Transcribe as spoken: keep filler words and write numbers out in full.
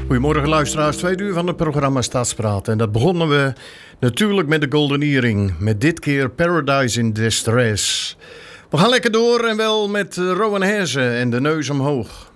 Goedemorgen luisteraars, tweede uur van het programma Stadspraat. En dat begonnen we natuurlijk met de Golden Earring. Met dit keer Paradise in Distress. We gaan lekker door en wel met Rowan Herzen en De Neus Omhoog.